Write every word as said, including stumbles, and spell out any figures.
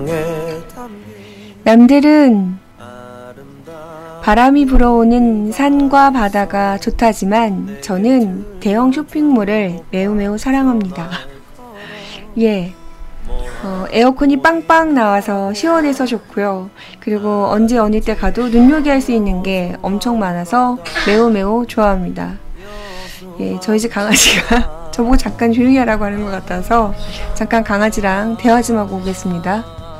남들은 바람이 불어오는 산과 바다가 좋다지만 저는 대형 쇼핑몰을 매우 매우 사랑합니다. 예, 어, 에어컨이 빵빵 나와서 시원해서 좋고요. 그리고 언제 어느 때 가도 눈요기 할 수 있는 게 엄청 많아서 매우 매우 좋아합니다. 예, 저희 집 강아지가 저보고 잠깐 조용히 하라고 하는 것 같아서 잠깐 강아지랑 대화 좀 하고 오겠습니다.